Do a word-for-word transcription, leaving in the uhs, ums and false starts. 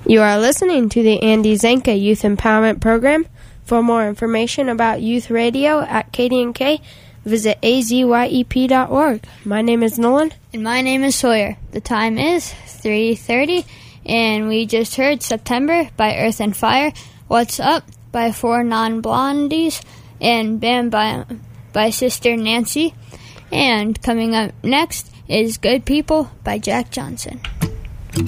You are listening to the Andy Zanka Youth Empowerment Program. For more information about youth radio at K D N K, visit a z y e p dot org. My name is Nolan. And my name is Sawyer. The time is three thirty, and we just heard September by Earth and Fire, What's Up by Four Non-Blondies, and Bam by, by Sister Nancy. And coming up next is Good People by Jack Johnson.